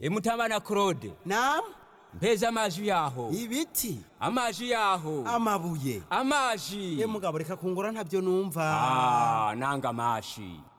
Mutabana Claude. Naam. Mpeza amaji yaho. Ibiti. Amaji yaho. Amabuye. Amaji. Mugabo reka kungora ntavyo numva. Nanga amashi.